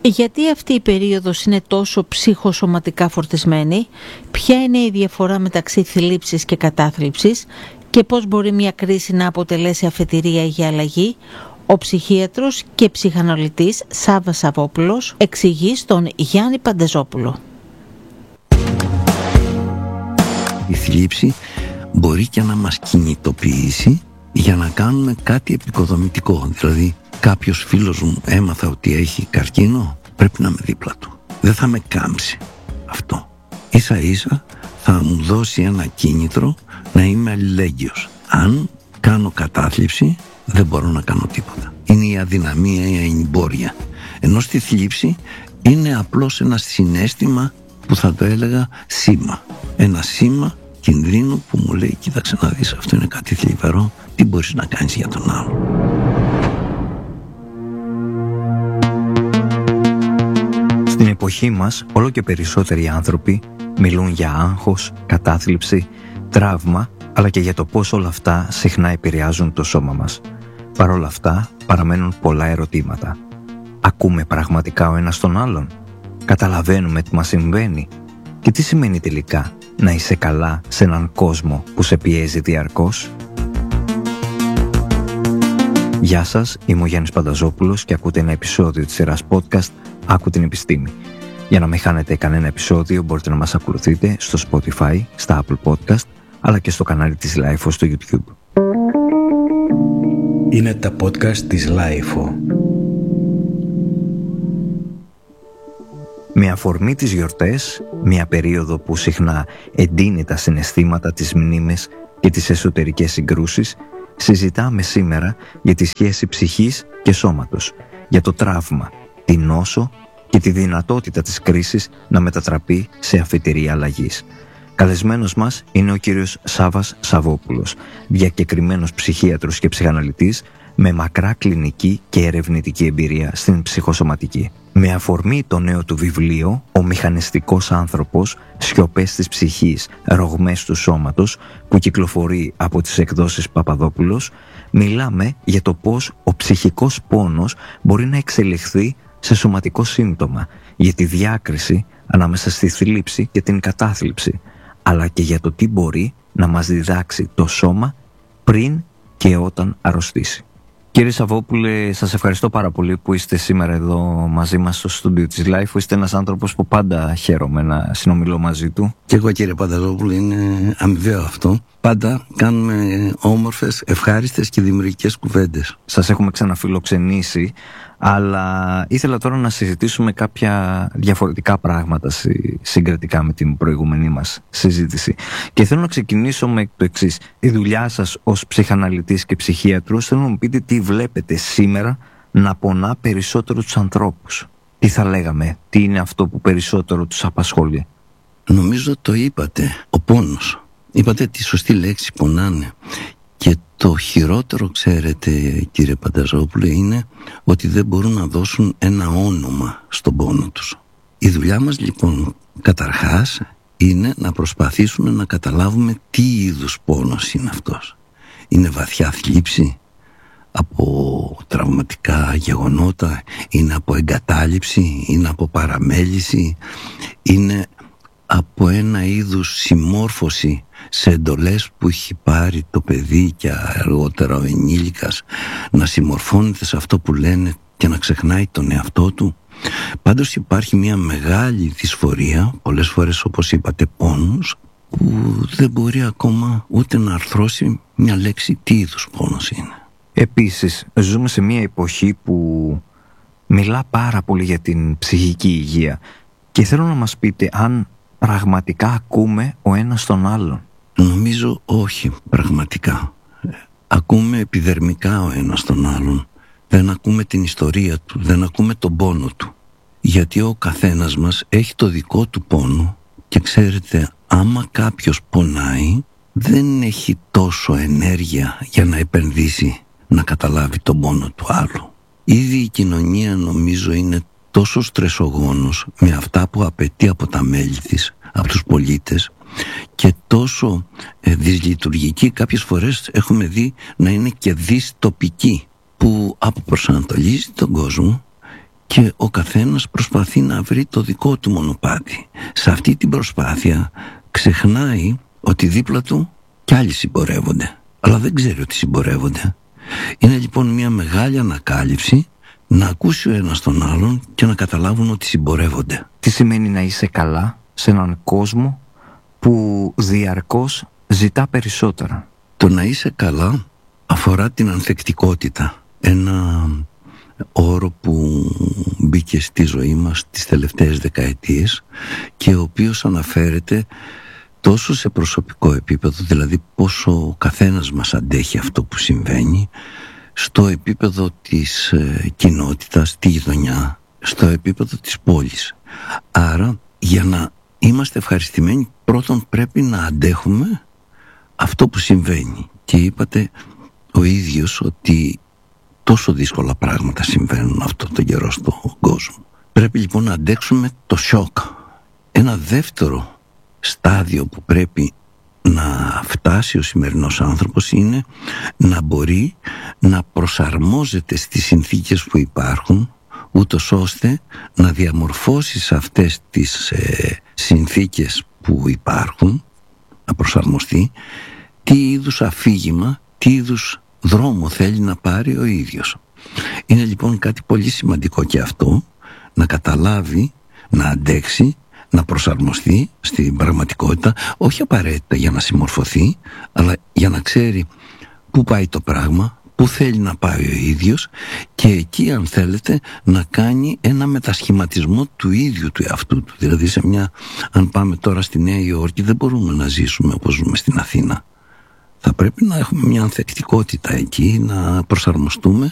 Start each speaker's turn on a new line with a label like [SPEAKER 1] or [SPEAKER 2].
[SPEAKER 1] Γιατί αυτή η περίοδος είναι τόσο ψυχοσωματικά φορτισμένη, ποια είναι η διαφορά μεταξύ θλίψης και κατάθλιψης και πώς μπορεί μια κρίση να αποτελέσει αφετηρία για αλλαγή, ο ψυχίατρος και ψυχαναλυτής Σάββας Σαββόπουλος εξηγεί στον Γιάννη Παντεζόπουλο.
[SPEAKER 2] Η θλίψη μπορεί και να μας κινητοποιήσει για να κάνουμε κάτι επικοδομητικό. Δηλαδή, κάποιος φίλος μου έμαθα ότι έχει καρκίνο, πρέπει να είμαι δίπλα του. Δεν θα με κάμψει αυτό. Ίσα ίσα θα μου δώσει ένα κίνητρο να είμαι αλληλέγγυος. Αν κάνω κατάθλιψη, δεν μπορώ να κάνω τίποτα. Είναι η αδυναμία, η ανημπόρια. Ενώ στη θλίψη είναι απλώς ένα συναίσθημα που θα το έλεγα σήμα. Ένα σήμα κινδύνου που μου λέει, κοίταξε να δεις, αυτό είναι κάτι θλιβερό, τι μπορείς να κάνεις για τον άλλο.
[SPEAKER 3] Στην εποχή μας, όλο και περισσότεροι άνθρωποι μιλούν για άγχος, κατάθλιψη, τραύμα, αλλά και για το πώς όλα αυτά συχνά επηρεάζουν το σώμα μας. Παρ' όλα αυτά, παραμένουν πολλά ερωτήματα. Ακούμε πραγματικά ο ένας τον άλλον? Καταλαβαίνουμε τι μας συμβαίνει? Και τι σημαίνει τελικά να είσαι καλά σε έναν κόσμο που σε πιέζει διαρκώς? Γεια σας, είμαι ο Γιάννης Πανταζόπουλος και ακούτε ένα επεισόδιο της σειράς podcast «Άκου την επιστήμη». Για να μην χάνετε κανένα επεισόδιο μπορείτε να μας ακολουθείτε στο Spotify, στα Apple Podcast, αλλά και στο κανάλι της Lifeo στο YouTube.
[SPEAKER 4] Είναι τα podcast της Lifeo.
[SPEAKER 3] Με αφορμή τις γιορτές, μια περίοδο που συχνά εντείνει τα συναισθήματα, τις μνήμες και τις εσωτερικές συγκρούσεις, συζητάμε σήμερα για τη σχέση ψυχής και σώματος, για το τραύμα, τη νόσο και τη δυνατότητα της κρίσης να μετατραπεί σε αφετηρία αλλαγής. Καλεσμένος μας είναι ο κύριος Σάββας Σαββόπουλος, διακεκριμένος ψυχίατρος και ψυχαναλυτής με μακρά κλινική και ερευνητική εμπειρία στην ψυχοσωματική. Με αφορμή το νέο του βιβλίο «Ο μηχανιστικός άνθρωπος, σιωπές της ψυχής, ρογμές του σώματος», που κυκλοφορεί από τις εκδόσεις Παπαδόπουλος, μιλάμε για το πώς ο ψυχικός πόνος μπορεί να εξελιχθεί σε σωματικό σύμπτωμα, για τη διάκριση ανάμεσα στη θλίψη και την κατάθλιψη, αλλά και για το τι μπορεί να μας διδάξει το σώμα πριν και όταν αρρωστήσει. Κύριε Σαββόπουλε, σας ευχαριστώ πάρα πολύ που είστε σήμερα εδώ μαζί μας στο στούντιο της Lifeo. Είστε ένας άνθρωπος που πάντα χαίρομαι να συνομιλώ μαζί του.
[SPEAKER 2] Και εγώ, κύριε Πανταζόπουλο, είναι αμοιβαίο αυτό. Πάντα κάνουμε όμορφες, ευχάριστες και δημιουργικές κουβέντες.
[SPEAKER 3] Σας έχουμε ξαναφιλοξενήσει, αλλά ήθελα τώρα να συζητήσουμε κάποια διαφορετικά πράγματα συγκριτικά με την προηγούμενη μας συζήτηση. Και θέλω να ξεκινήσω με το εξής. Η δουλειά σας ως ψυχαναλυτής και ψυχίατρος, θέλω να μου πείτε τι βλέπετε σήμερα να πονά περισσότερο τους ανθρώπους. Τι θα λέγαμε, τι είναι αυτό που περισσότερο τους απασχολεί?
[SPEAKER 2] Νομίζω το είπατε, ο πόνος. Είπατε τη σωστή λέξη, πονάνε. Και το χειρότερο, ξέρετε, κύριε Πανταζόπουλε, είναι ότι δεν μπορούν να δώσουν ένα όνομα στον πόνο τους. Η δουλειά μας λοιπόν καταρχάς είναι να προσπαθήσουμε να καταλάβουμε τι είδους πόνος είναι αυτός. Είναι βαθιά θλίψη από τραυματικά γεγονότα, είναι από εγκατάλειψη, είναι από παραμέληση, είναι από ένα είδους συμμόρφωση σε εντολές που έχει πάρει το παιδί και αργότερα ο ενήλικας, να συμμορφώνεται σε αυτό που λένε και να ξεχνάει τον εαυτό του. Πάντως υπάρχει μια μεγάλη δυσφορία, πολλές φορές όπως είπατε πόνος, που δεν μπορεί ακόμα ούτε να αρθρώσει μια λέξη τι είδους πόνος είναι.
[SPEAKER 3] Επίσης, ζούμε σε μια εποχή που μιλά πάρα πολύ για την ψυχική υγεία και θέλω να μας πείτε αν πραγματικά ακούμε ο ένας τον άλλον.
[SPEAKER 2] Νομίζω όχι πραγματικά. Ακούμε επιδερμικά ο ένας τον άλλον. Δεν ακούμε την ιστορία του, δεν ακούμε τον πόνο του. Γιατί ο καθένας μας έχει το δικό του πόνο και ξέρετε, άμα κάποιος πονάει, δεν έχει τόσο ενέργεια για να επενδύσει να καταλάβει τον πόνο του άλλου. Ήδη η κοινωνία νομίζω είναι τόσο στρεσογόνος με αυτά που απαιτεί από τα μέλη της, από τους πολίτες, και τόσο δυσλειτουργική κάποιες φορές έχουμε δει να είναι και δυστοπική, που αποπροσανατολίζει τον κόσμο και ο καθένας προσπαθεί να βρει το δικό του μονοπάτι. Σε αυτή την προσπάθεια ξεχνάει ότι δίπλα του κι άλλοι συμπορεύονται, αλλά δεν ξέρει ότι συμπορεύονται. Είναι λοιπόν μια μεγάλη ανακάλυψη να ακούσει ο ένας τον άλλον και να καταλάβουν ότι συμπορεύονται.
[SPEAKER 3] Τι σημαίνει να είσαι καλά σε έναν κόσμο που διαρκώς ζητά περισσότερα?
[SPEAKER 2] Το να είσαι καλά αφορά την ανθεκτικότητα, ένα όρο που μπήκε στη ζωή μας τις τελευταίες δεκαετίες και ο οποίος αναφέρεται τόσο σε προσωπικό επίπεδο, δηλαδή πόσο ο καθένας μας αντέχει αυτό που συμβαίνει, στο επίπεδο της κοινότητας, τη γειτονιά, στο επίπεδο της πόλης. Άρα για να είμαστε ευχαριστημένοι, πρώτον πρέπει να αντέχουμε αυτό που συμβαίνει. Και είπατε ο ίδιος ότι τόσο δύσκολα πράγματα συμβαίνουν αυτό το καιρό στον κόσμο. Πρέπει λοιπόν να αντέξουμε το σοκ. Ένα δεύτερο στάδιο που πρέπει να φτάσει ο σημερινός άνθρωπος είναι να μπορεί να προσαρμόζεται στις συνθήκες που υπάρχουν, ούτως ώστε να διαμορφώσει σε αυτές τις συνθήκες που υπάρχουν, να προσαρμοστεί, τι είδους αφήγημα, τι είδους δρόμο θέλει να πάρει ο ίδιος. Είναι λοιπόν κάτι πολύ σημαντικό και αυτό, να καταλάβει, να αντέξει, να προσαρμοστεί στην πραγματικότητα, όχι απαραίτητα για να συμμορφωθεί, αλλά για να ξέρει πού πάει το πράγμα, πού θέλει να πάει ο ίδιος, και εκεί αν θέλετε να κάνει ένα μετασχηματισμό του ίδιου του εαυτού του. Δηλαδή αν πάμε τώρα στη Νέα Υόρκη, δεν μπορούμε να ζήσουμε όπως ζούμε στην Αθήνα. Θα πρέπει να έχουμε μια ανθεκτικότητα εκεί, να προσαρμοστούμε